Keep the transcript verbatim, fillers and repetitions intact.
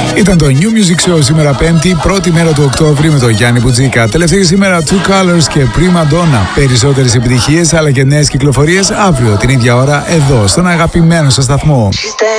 Ήταν το New Music Show σήμερα Πέμπτη, πρώτη μέρα του Οκτώβρη με τον Γιάννη Μπουτζίκα. Τελευταία σήμερα Two Colors και Prima Donna. Περισσότερες επιτυχίες αλλά και νέες κυκλοφορίες αύριο την ίδια ώρα εδώ στον αγαπημένο σας σταθμό.